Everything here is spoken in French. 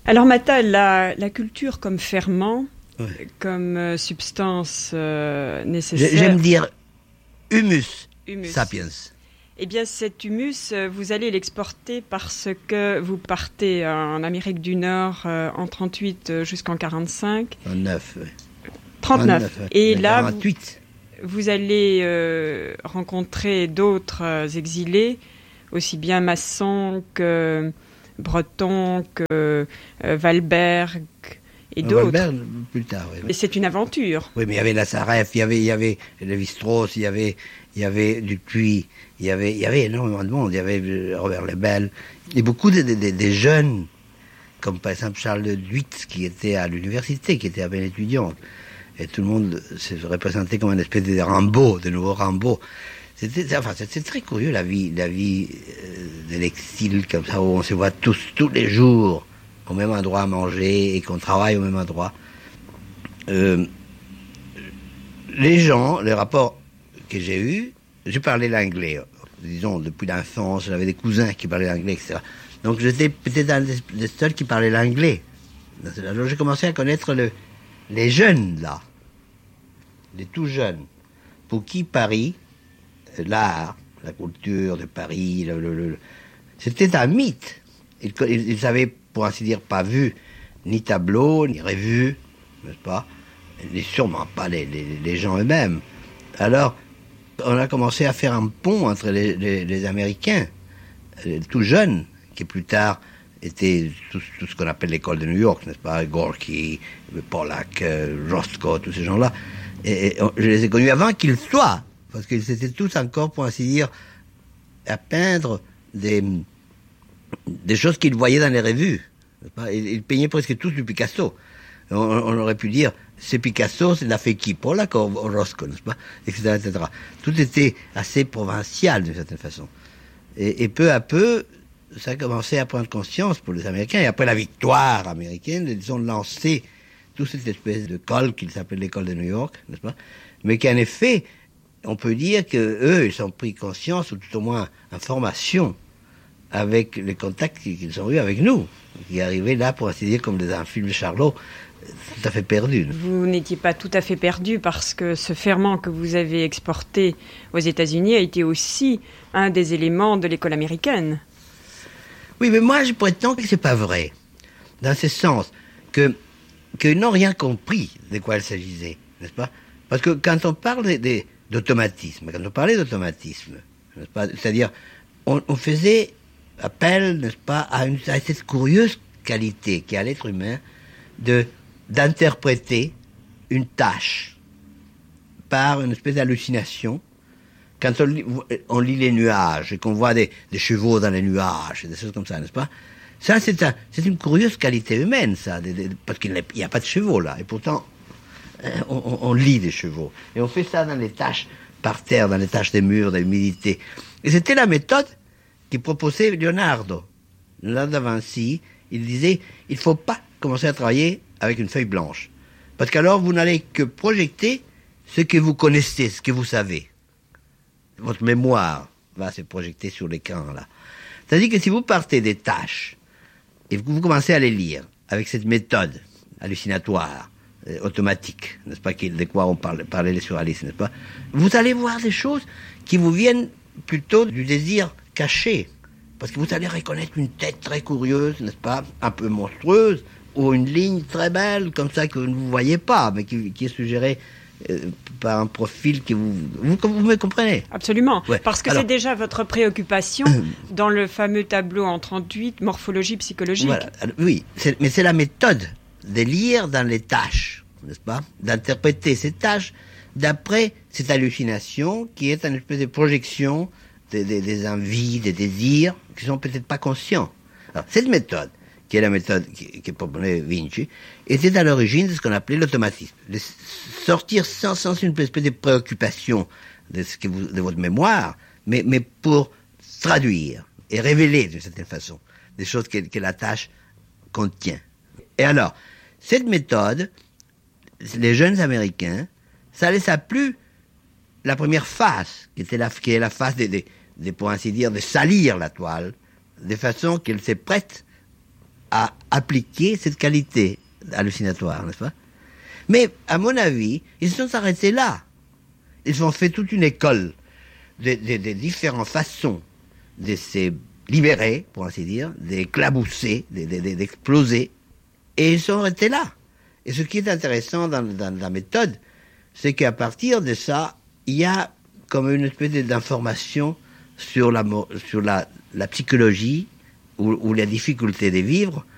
Alors Mata, la culture comme ferment, comme substance nécessaire... J'aime dire humus humus sapiens. Eh bien, cet humus, vous allez l'exporter parce que vous partez en Amérique du Nord en 38 jusqu'en 45. 39. 39. Et là, 48. Vous allez rencontrer d'autres exilés, aussi bien maçons que bretons, que Valberg et d'autres. Valberg, plus tard, oui. Et c'est une aventure. Oui, mais il y avait la Saref, il y avait Lévi-Strauss, il y avait Dupuis, il y avait énormément de monde. Il y avait Robert Lebel, et beaucoup des jeunes, comme par exemple Charles de Duitz, qui était à l'université, qui était à peine étudiant. Et tout le monde se représentait comme une espèce de Rimbaud, de nouveau Rimbaud. C'était très curieux, la vie de l'exil, comme ça, où on se voit tous les jours au même endroit à manger et qu'on travaille au même endroit. Les gens, les rapports que j'ai eus, je parlais l'anglais, disons, depuis l'enfance, j'avais des cousins qui parlaient l'anglais, etc. Donc j'étais peut-être un des seuls qui parlaient l'anglais. Alors j'ai commencé à connaître les jeunes, là, les tout jeunes, pour qui Paris, l'art, la culture de Paris, c'était un mythe. Ils avaient, pour ainsi dire, pas vu ni tableau, ni revue, n'est-ce pas, ni sûrement pas les gens eux-mêmes. Alors, on a commencé à faire un pont entre les Américains, tout jeunes, qui plus tard étaient tout ce qu'on appelle l'école de New York, n'est-ce pas, Gorky, Pollack, Rothko, tous ces gens-là. Et je les ai connus avant qu'ils soient, parce qu'ils étaient tous encore, pour ainsi dire, à peindre des choses qu'ils voyaient dans les revues. Ils peignaient presque tous du Picasso. On aurait pu dire, c'est Picasso, c'est l'a fait qui, Pollack ou Rothko, n'est-ce pas, etc., etc. Tout était assez provincial, d'une certaine façon. Et peu à peu, ça a commencé à prendre conscience pour les Américains. Et après la victoire américaine, ils ont lancé toute cette espèce de colle qui s'appelle l'école de New York, n'est-ce pas? Mais qu'en effet, on peut dire que eux, ils ont pris conscience, ou tout au moins information, avec les contacts qu'ils ont eus avec nous, qui arrivaient là, pour ainsi dire, comme dans un film de Charlot, tout à fait perdu. Vous n'étiez pas tout à fait perdu parce que ce ferment que vous avez exporté aux États-Unis a été aussi un des éléments de l'école américaine. Oui, mais moi, je prétends que c'est pas vrai. Dans ce sens qu'ils n'ont rien compris de quoi il s'agissait, n'est-ce pas? Parce que quand on parle d'automatisme, quand on parlait d'automatisme, n'est-ce pas? C'est-à-dire, on faisait appel, n'est-ce pas, à cette curieuse qualité qui a l'être humain d'interpréter une tâche par une espèce d'hallucination. Quand on lit les nuages et qu'on voit des chevaux dans les nuages, des choses comme ça, n'est-ce pas? Ça, c'est une curieuse qualité humaine, ça, parce qu'il n'y a pas de chevaux, là. Et pourtant, on lit des chevaux. Et on fait ça dans les taches par terre, dans les taches des murs, de l'humidité. Et c'était la méthode qui proposait Leonardo da Vinci. Il disait, il ne faut pas commencer à travailler avec une feuille blanche. Parce qu'alors, vous n'allez que projeter ce que vous connaissez, ce que vous savez. Votre mémoire va se projeter sur l'écran, là. C'est-à-dire que si vous partez des tâches et que vous commencez à les lire avec cette méthode hallucinatoire, automatique, n'est-ce pas, de quoi on parlait les surréalistes, n'est-ce pas, vous allez voir des choses qui vous viennent plutôt du désir caché. Parce que vous allez reconnaître une tête très curieuse, n'est-ce pas, un peu monstrueuse, ou une ligne très belle, comme ça, que vous ne voyez pas, mais qui est suggérée par un profil que vous me comprenez? Absolument, ouais. Parce que c'est déjà votre préoccupation dans le fameux tableau en 38, morphologie psychologique. Voilà. Oui, mais c'est la méthode de lire dans les tâches, n'est-ce pas, d'interpréter ces tâches d'après cette hallucination qui est une espèce de projection des envies, des désirs qui sont peut-être pas conscients. Alors, cette méthode, qui est la méthode qui proposait Vinci, était à l'origine de ce qu'on appelait l'automatisme. De sortir sans une espèce de préoccupation de votre mémoire, mais pour traduire et révéler d'une certaine façon des choses que la tâche contient. Et alors, cette méthode, les jeunes Américains, ça les a plu la première phase, qui est la phase pour ainsi dire, de salir la toile, de façon qu'elle se prête à appliquer cette qualité hallucinatoire, n'est-ce pas? Mais, à mon avis, ils se sont arrêtés là. Ils ont fait toute une école des différentes façons de se libérer, pour ainsi dire, d'éclabousser, d'exploser. Et ils sont arrêtés là. Et ce qui est intéressant dans la méthode, c'est qu'à partir de ça, il y a comme une espèce d'information sur la psychologie ou la difficulté de vivre,